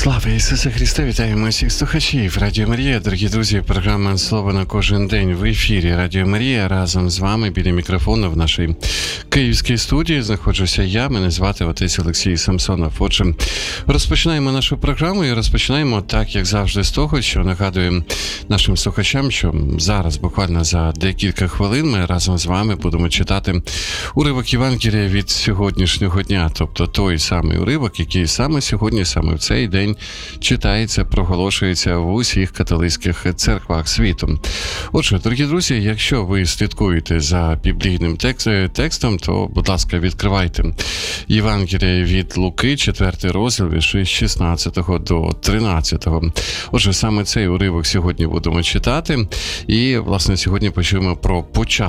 Слава Ісусу Христу! Вітаємо всіх слухачів Радіо Марія. Дорогі друзі, програма «Слово на кожен день» в ефірі Радіо Марія. Разом з вами біля мікрофону в нашій київській студії знаходжуся я. Мене звати отець Олексій Самсонов. Отже, розпочинаємо нашу програму і розпочинаємо так, як завжди, з того, що нагадуємо нашим слухачам, що зараз, буквально за декілька хвилин, ми разом з вами будемо читати уривок Євангелія від сьогоднішнього дня. Тобто той самий уривок, який саме сьогодні, саме в цей день читається, проголошується в усіх католицьких церквах світу. Отже, дорогі друзі, якщо ви слідкуєте за біблійним текстом, то, будь ласка, відкривайте Євангеліє від Луки, 4 розділ, вірші з 16 до 13. Отже, саме цей уривок сьогодні будемо читати. І, власне, сьогодні почуємо про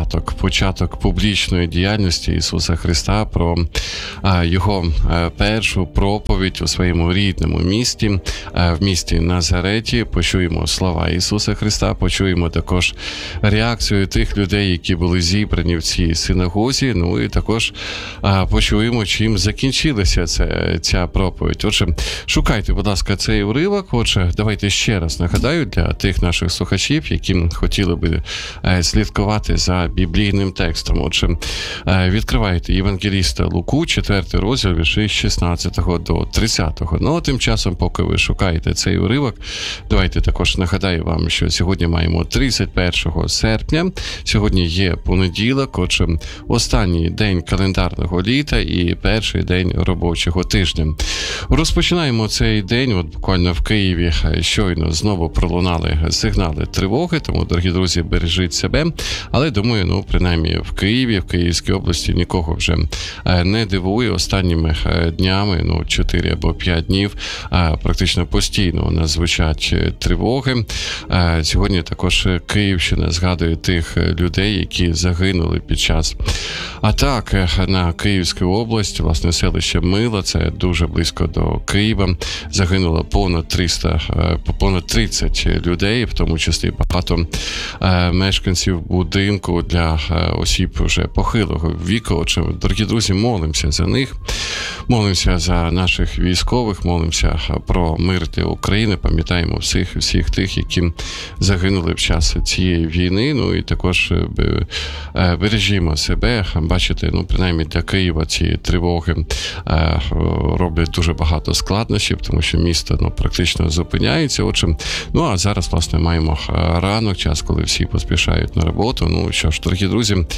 початок публічної діяльності Ісуса Христа, про Його першу проповідь у своєму рідному місті, в місті Назареті. Почуємо слова Ісуса Христа, почуємо також реакцію тих людей, які були зібрані в цій синагозі, ну і також почуємо, чим закінчилася ця проповідь. Отже, шукайте, будь ласка, цей уривок. Отже, давайте ще раз нагадаю для тих наших слухачів, які хотіли би слідкувати за біблійним текстом. Отже, відкривайте Євангеліста Луку, 4 розділ, вірші з 16 до 30. Ну, тим часом, поки ви шукаєте цей уривок, давайте також нагадаю вам, що сьогодні маємо 31 серпня, сьогодні є понеділок, отже, останній день календарного літа і перший день робочого тижня. Розпочинаємо цей день, от буквально в Києві щойно знову пролунали сигнали тривоги, тому, дорогі друзі, бережіть себе, але думаю, принаймні в Києві, в Київській області нікого вже не дивує. Останніми днями, 4 або 5 днів, практично постійно у нас звучать тривоги. Сьогодні також Київщина згадує тих людей, які загинули під час атаки на Київську область, власне, селище Мила, це дуже близько до Києва. Загинуло понад 30 людей, в тому числі багато мешканців будинку для осіб вже похилого віку. Отже, дорогі друзі, молимося за них, молимося за наших військових, молимося про мир для України, пам'ятаємо всіх тих, які загинули в час цієї війни, і також бережімо себе. Бачите, принаймні для Києва ці тривоги роблять дуже багато складнощів, тому що місто практично зупиняється. Отже, а зараз, власне, маємо ранок, час, коли всі поспішають на роботу. Що ж, дорогі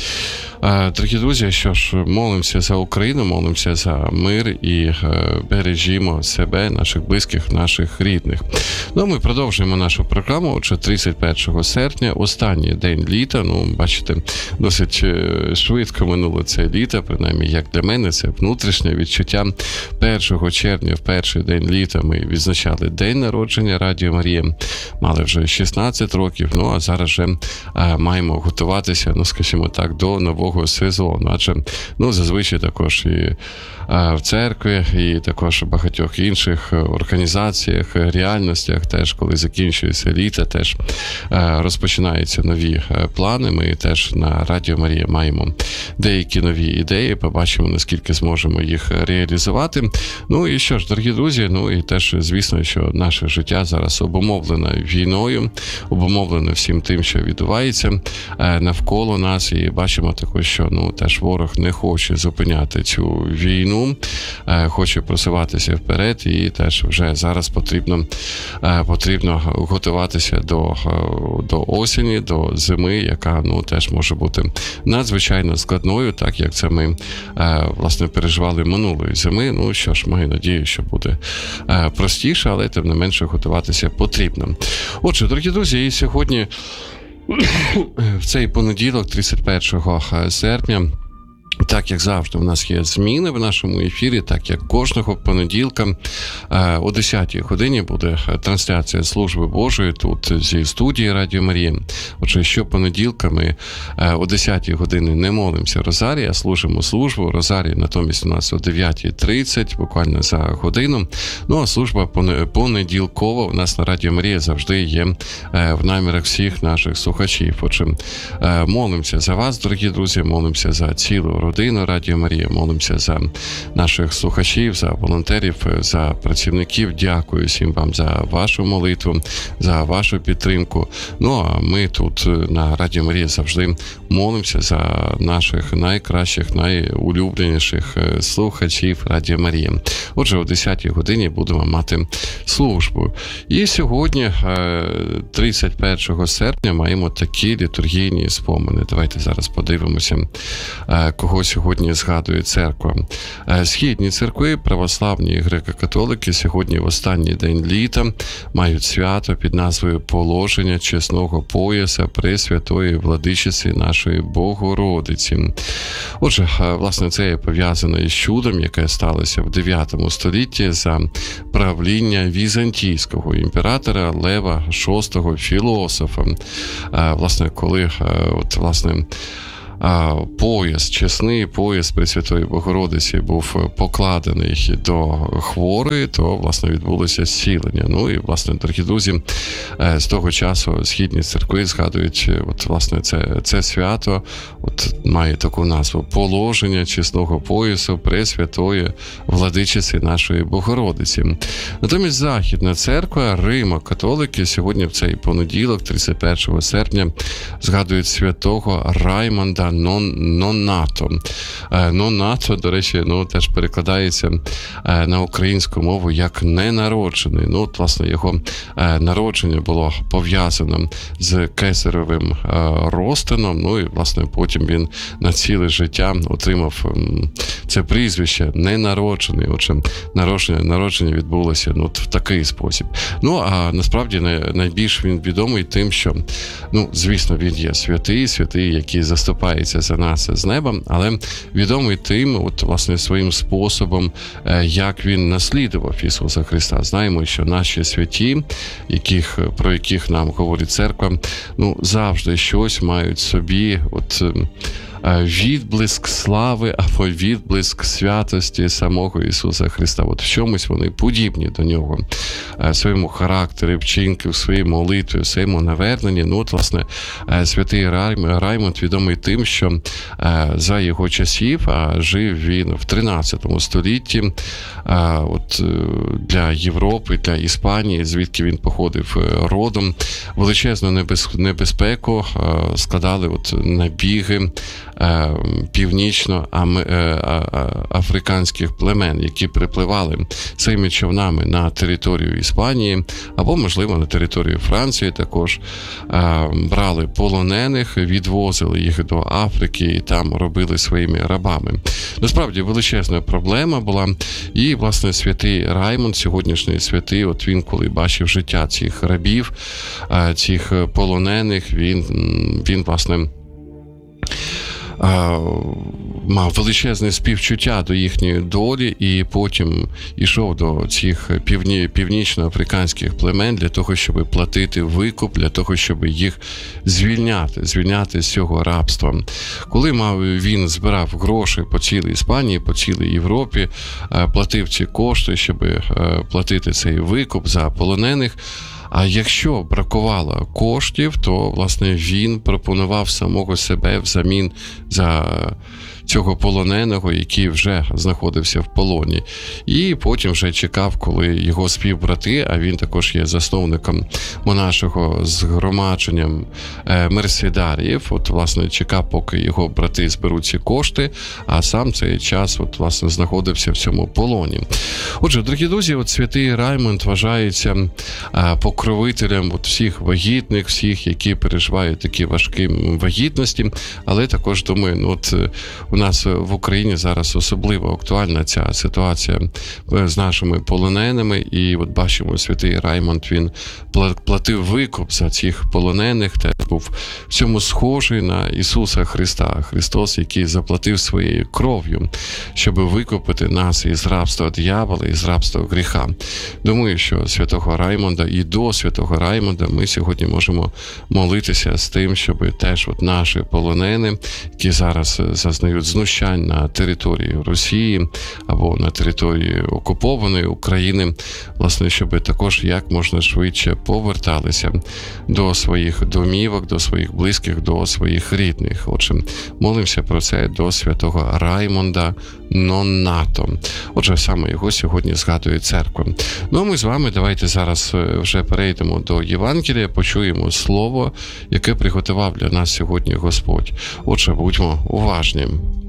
друзі, що ж, молимося за Україну, молимося за мир і бережімо себе, наших близьких, наших рідних. Ми продовжуємо нашу програму. Отже, 31 серпня, останній день літа. Бачите, досить швидко минуло це літо, принаймні, як для мене, це внутрішнє відчуття. 1 червня, в перший день літа, ми відзначали день народження Радіо Марія. Мали вже 16 років, а зараз вже маємо готуватися, скажімо так, до нового сезону. Адже, зазвичай також і в церкві, і також в багатьох інших організаціях, реальностях, теж, коли закінчується літо, теж розпочинаються нові плани. Ми теж на Радіо Марія маємо деякі нові ідеї, побачимо, наскільки зможемо їх реалізувати. І що ж, дорогі друзі, і теж, звісно, що наше життя зараз обумовлено війною, обумовлено всім тим, що відбувається навколо нас, і бачимо також, що, теж ворог не хоче зупиняти цю війну, хоче просуватися вперед, і теж вже зараз потрібно готуватися до осені, до зими, яка, теж може бути надзвичайно складною, так як це ми, власне, переживали минулої зими. Що ж, маю надію, що буде простіше, але тим не менше готуватися потрібно. Отже, дорогі друзі, і сьогодні в цей понеділок, 31 серпня, так, як завжди, у нас є зміни в нашому ефірі, так як кожного понеділка о 10-й годині буде трансляція служби Божої тут зі студії Радіо Марія. Отже, щопонеділка ми о 10-й годині не молимося Розарії, а служимо службу. Розарії натомість у нас о 9:30, буквально за годину. А служба понеділкова у нас на Радіо Марія завжди є в намірах всіх наших слухачів. Отже, молимося за вас, дорогі друзі, молимося за цілу родину Радіо Марія, молимося за наших слухачів, за волонтерів, за працівників. Дякую всім вам за вашу молитву, за вашу підтримку. Ну, а ми тут на Радіо Марія завжди молимося за наших найкращих, найулюбленіших слухачів Радіо Марія. Отже, о 10-й годині будемо мати службу. І сьогодні, 31 серпня, маємо такі літургійні спомини. Давайте зараз подивимося, кого сьогодні згадує церква. Східні церкви, православні і греко-католики сьогодні в останній день літа мають свято під назвою «Положення чесного пояса Пресвятої Владичиці нашої Богородиці». Отже, власне, це пов'язано із чудом, яке сталося в 9 столітті за правління візантійського імператора Лева VI філософа. Власне, коли пояс, чесний пояс Пресвятої Богородиці був покладений до хворої, то, власне, відбулося зцілення. Ну і, власне, дорогі друзі, з того часу східні церкви згадують, власне, це свято має таку назву «Положення чесного поясу Пресвятої Владичиці нашої Богородиці». Натомість Західна церква, Римо-католики, сьогодні в цей понеділок, 31 серпня, згадують святого Раймонда Ноннато. Ноннато, до речі, теж перекладається на українську мову як «ненароджений». Власне, його народження було пов'язано з кесаревим розтином, і, власне, потім він на ціле життя отримав це прізвище «ненароджений». Отже, народження відбулося в такий спосіб. А насправді найбільш він відомий тим, що, звісно, він є святий, який заступає за нас з неба, але відомий тим, власне, своїм способом, як він наслідував Ісуса Христа. Знаємо, що наші святі, про яких нам говорить церква, завжди щось мають собі, відблиск слави або відблиск святості самого Ісуса Христа. В чомусь вони подібні до нього. В своєму характері, вчинки, в своїй молитві, в своєму наверненні. Власне, святий Раймонд відомий тим, що за його часів, а жив він в 13 столітті, для Європи, для Іспанії, звідки він походив родом, величезну небезпеку складали набіги північно-африканських племен, які припливали своїми човнами на територію Іспанії, або, можливо, на територію Франції також, брали полонених, відвозили їх до Африки і там робили своїми рабами. Насправді, величезна проблема була, і, власне, святий Раймонд, сьогоднішній святий, він, коли бачив життя цих рабів, цих полонених, він власне, мав величезне співчуття до їхньої долі, і потім йшов до цих північноафриканських племен для того, щоб платити викуп, для того, щоб їх звільняти з цього рабства. Коли він збирав гроші по цілій Іспанії, по цілій Європі, платив ці кошти, щоб платити цей викуп за полонених, а якщо бракувало коштів, то, власне, він пропонував самого себе взамін за цього полоненого, який вже знаходився в полоні. І потім вже чекав, коли його співбрати, а він також є засновником монашого згромадження мерседаріїв, власне, чекав, поки його брати зберуть ці кошти, а сам цей час, власне, знаходився в цьому полоні. Отже, дорогі друзі, святий Раймонд вважається покровителем всіх вагітних, всіх, які переживають такі важкі вагітності, але також, думаю, у нас в Україні зараз особливо актуальна ця ситуація з нашими полоненими, і бачимо, святий Раймонд, він платив викуп за цих полонених, та був в цьому схожий на Ісуса Христа, Христос, який заплатив своєю кров'ю, щоб викупити нас із рабства диявола, із рабства гріха. Думаю, що святого Раймонда і до святого Раймонда ми сьогодні можемо молитися з тим, щоб теж наші полонені, які зараз зазнають знущань на території Росії або на території окупованої України, власне, щоб також як можна швидше поверталися до своїх домівок, до своїх близьких, до своїх рідних. Отже, молимося про це до святого Раймонда Ноннато. Отже, саме його сьогодні згадує церква. Ну, а ми з вами давайте зараз вже перейдемо до Євангелія, почуємо слово, яке приготував для нас сьогодні Господь. Отже, будьмо уважні.